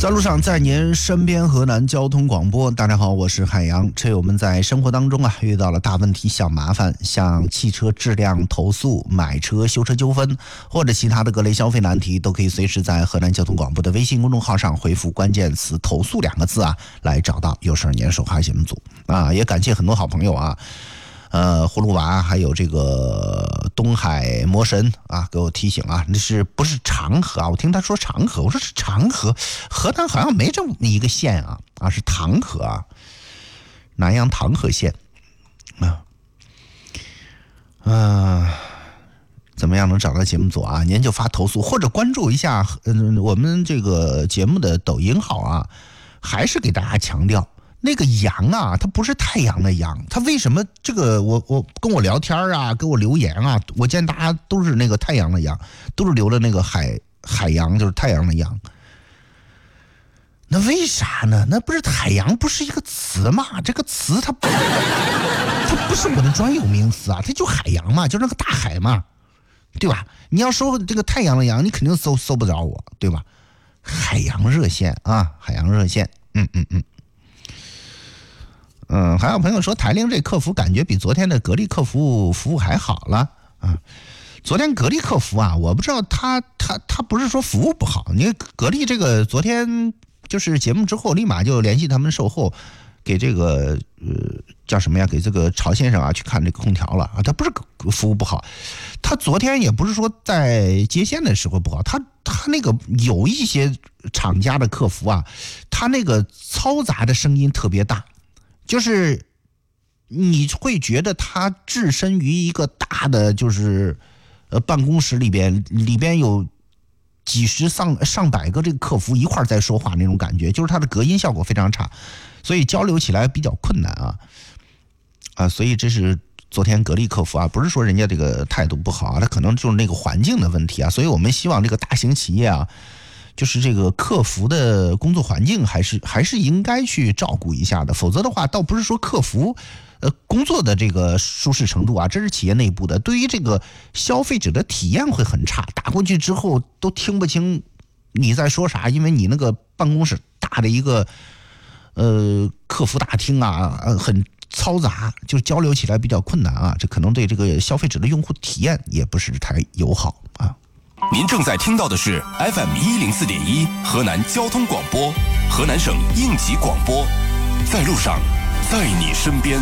在路上，在您身边，河南交通广播。大家好，我是海洋。这我们在生活当中啊遇到了大问题、小麻烦，像汽车质量投诉、买车修车纠纷或者其他的各类消费难题，都可以随时在河南交通广播的微信公众号上回复关键词“投诉”2个字啊，来找到有事年手哈节目组啊。也感谢很多好朋友啊。葫芦娃还有这个东海魔神啊，给我提醒啊，那是不是长河啊？我听他说长河，我说是长河，河南好像没这么一个县啊，是唐河啊，南阳唐河县怎么样能找到节目组啊？您就发投诉或者关注一下我们这个节目的抖音号啊，还是给大家强调。那个阳啊，它不是太阳的阳，它为什么这个我跟我聊天啊，给我留言啊，我见大家都是那个太阳的阳，都是留了那个海洋，就是太阳的阳。那为啥呢？那不是海洋不是一个词嘛？这个词它不是我的专有名词啊，它就海洋嘛，就那个大海嘛，对吧？你要说这个太阳的阳，你肯定搜不着我，对吧？海洋热线啊，海洋热线，还有朋友说台铃这客服感觉比昨天的格力客服服务还好了啊。昨天格力客服啊，我不知道他不是说服务不好，你格力这个昨天就是节目之后立马就联系他们售后，给这个叫什么呀？给这个曹先生啊去看这个空调了啊。他不是服务不好，他昨天也不是说在接线的时候不好，他那个有一些厂家的客服啊，他那个嘈杂的声音特别大。就是你会觉得他置身于一个大的就是办公室里边有几十上百个这个客服一块在说话那种感觉，就是它的隔音效果非常差，所以交流起来比较困难啊，所以这是昨天格力客服啊，不是说人家这个态度不好啊，他可能就是那个环境的问题啊，所以我们希望这个大型企业啊，就是这个客服的工作环境还是应该去照顾一下的，否则的话倒不是说客服工作的这个舒适程度啊，这是企业内部的，对于这个消费者的体验会很差，打过去之后都听不清你在说啥，因为你那个办公室大的一个客服大厅啊，很嘈杂，就交流起来比较困难啊，这可能对这个消费者的用户体验也不是太友好啊。 您正在听到的是 FM104.1 河南交通广播，河南省应急广播，在路上，在你身边。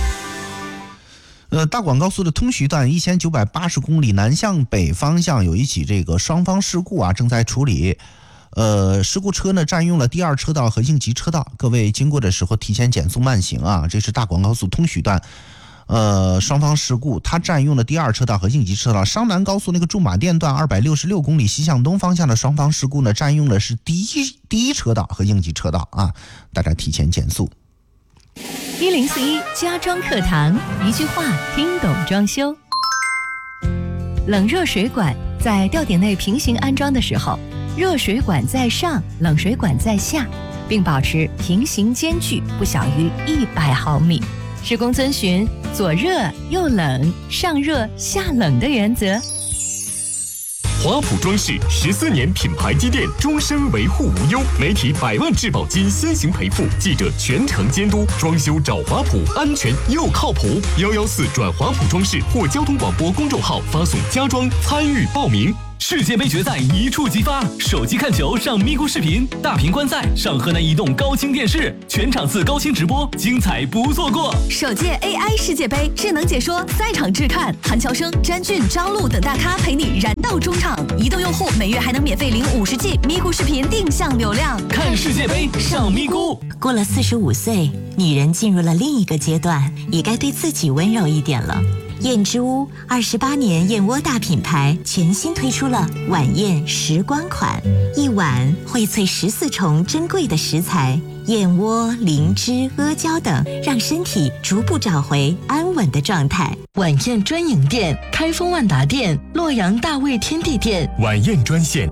大广高速的通衢段1980公里南向北方向有一起这个双方事故啊，正在处理。事故车呢占用了第2车道和应急车道，各位经过的时候提前减速慢行啊。这是大广高速通衢段。双方事故，它占用了第2车道和应急车道。商南高速那个驻马店段266公里西向东方向的双方事故呢，占用的是第一车道和应急车道啊，大家提前减速。 1041家装课堂，一句话听懂装修。冷热水管在吊顶内平行安装的时候，热水管在上，冷水管在下，并保持平行间距不小于100毫米。施工遵循左热右冷、上热下冷的原则。 华普装饰14年品牌积淀，终身维护无忧，媒体100万质保金先行赔付，记者全程监督，装修找华普，安全又靠谱。114转华普装饰或交通广播公众号发送家装参与报名。 世界杯决赛一触即发，手机看球上咪咕视频，大屏观赛上河南移动高清电视，全场次高清直播，精彩不错过。 首届 AI 世界杯智能解说，赛场制看，韩乔生、詹俊、张璐等大咖陪你燃到中场。移动用户每月还能免费领50G咪咕视频定向流量， 看世界杯上咪咕。 过了45岁，女人进入了另一个阶段，也该对自己温柔一点了。燕之屋28年燕窝大品牌全新推出了晚宴时光款，一碗荟萃14重珍贵的食材，燕窝、灵芝、阿胶等，让身体逐步找回安稳的状态。 晚宴专营店：开封万达店、洛阳大卫天地店。 晚宴专线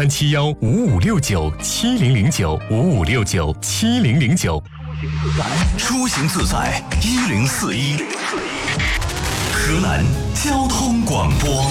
03715569700955697009。 出行自在1041，河南交通广播。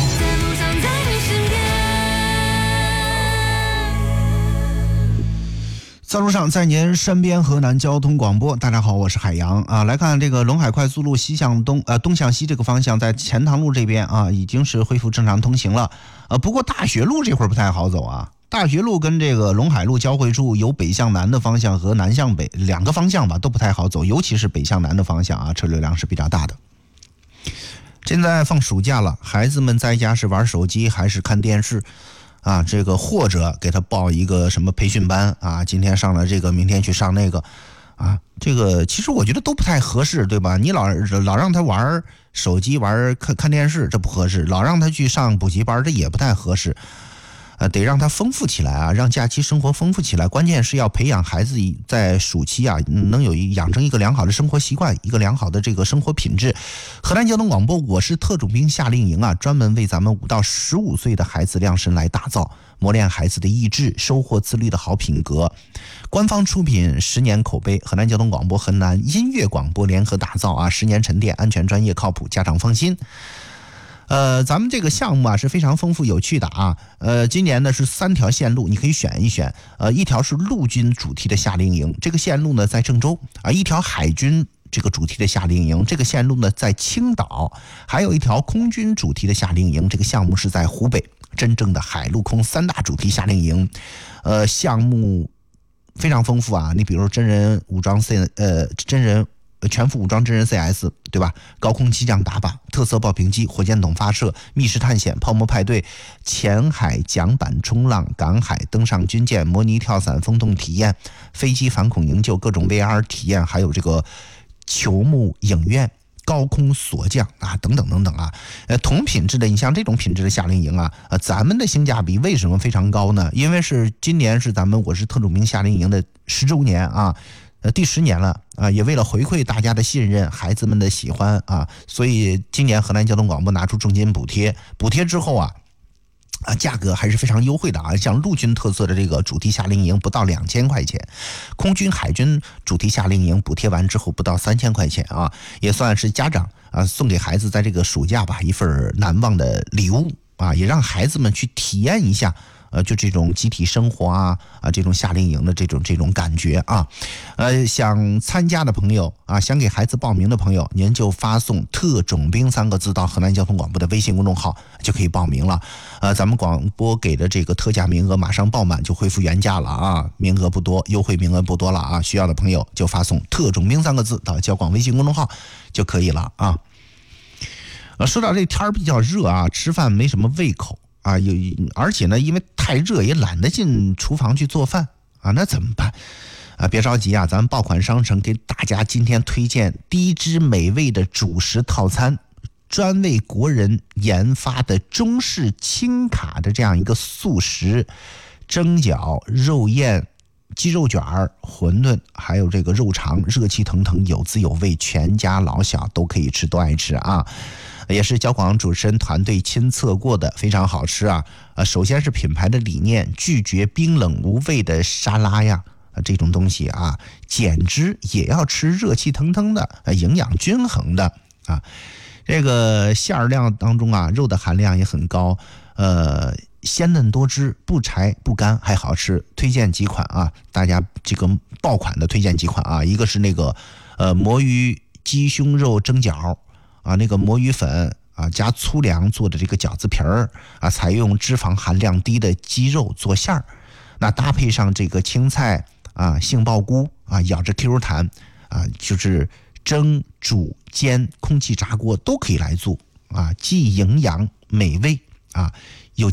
在路上，在您身边，河南交通广播。大家好，我是海洋啊。来看这个陇海快速路西向东，东向西这个方向，在钱塘路这边啊，已经是恢复正常通行了。不过大学路这会儿不太好走啊。大学路跟这个陇海路交汇处有北向南的方向和南向北两个方向吧，都不太好走，尤其是北向南的方向啊，车流量是比较大的。现在放暑假了，孩子们在家是玩手机还是看电视？啊，这个或者给他报一个什么培训班啊，今天上了这个，明天去上那个，啊，这个其实我觉得都不太合适，对吧？你老让他玩手机、玩看电视，这不合适；老让他去上补习班，这也不太合适。得让他丰富起来啊，让假期生活丰富起来。关键是要培养孩子在暑期啊，能养成一个良好的生活习惯，一个良好的这个生活品质。河南交通广播，我是特种兵夏令营啊，专门为咱们5到15岁的孩子量身来打造，磨练孩子的意志，收获自律的好品格。官方出品，10年口碑，河南交通广播、河南音乐广播联合打造啊，10年沉淀，安全、专业、靠谱，家长放心。咱们这个项目啊是非常丰富有趣的啊。今年呢是3条线路，你可以选一选。一条是陆军主题的夏令营，这个线路呢在郑州啊；一条海军这个主题的夏令营，这个线路呢在青岛；还有一条空军主题的夏令营，这个项目是在湖北。真正的海陆空3大主题夏令营，项目非常丰富啊。你比如说真人武装全副武装真人 CS， 对吧？高空气降打靶、特色爆屏机、火箭筒发射、密室探险、泡沫派对、浅海桨板冲浪、港海登上军舰、模拟跳伞风洞体验、飞机反恐营救、各种 VR 体验，还有这个球幕影院、高空锁降啊，等等等等啊。同品质的，你像这种品质的夏令营啊，咱们的性价比为什么非常高呢？因为今年是咱们我是特种兵夏令营的10周年啊。第10年了啊，也为了回馈大家的信任、孩子们的喜欢啊，所以今年河南交通广播拿出重金补贴之后啊，价格还是非常优惠的啊。像陆军特色的这个主题夏令营不到2000块钱，空军、海军主题夏令营补贴完之后不到3000块钱啊，也算是家长啊送给孩子在这个暑假吧一份难忘的礼物啊，也让孩子们去体验一下。就这种集体生活啊，这种夏令营的这种感觉啊，想参加的朋友啊，想给孩子报名的朋友，您就发送特种兵3个字到河南交通广播的微信公众号就可以报名了。咱们广播给的这个特价名额马上报满就恢复原价了啊，名额不多，优惠名额不多了啊，需要的朋友就发送特种兵3个字到交广微信公众号就可以了啊。说到这天比较热啊，吃饭没什么胃口。而且呢，因为太热也懒得进厨房去做饭啊，那怎么办啊？别着急啊，咱们爆款商城给大家今天推荐低脂美味的主食套餐，专为国人研发的中式轻卡的这样一个素食，蒸饺、肉燕、鸡肉卷、馄饨，还有这个肉肠，热气腾腾，有滋有味，全家老小都可以吃，都爱吃啊。也是交广主持人团队亲测过的，非常好吃啊！首先是品牌的理念，拒绝冰冷无味的沙拉呀，这种东西啊，减脂也要吃热气腾腾的，营养均衡的啊。这个馅料当中啊，肉的含量也很高，鲜嫩多汁，不柴不干，还好吃。推荐几款啊，大家这个爆款的推荐几款啊，一个是那个魔芋鸡胸肉蒸饺。啊，那个魔芋粉啊，加粗粮做的这个饺子皮儿啊，采用脂肪含量低的鸡肉做馅儿，那搭配上这个青菜啊、杏鲍菇啊，咬着 Q 弹啊，就是蒸、煮、煎、空气炸锅都可以来做啊，既营养美味啊，